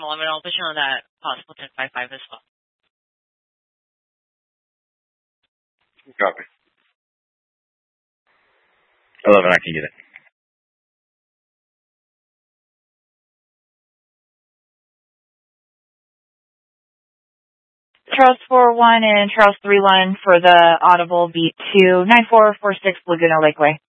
moment. I'll put you on that possible 1055 as well. Copy. 11, I can get it. Charles 4-1 and Charles 3-1 for the audible beat to 9446 Laguna Lakeway.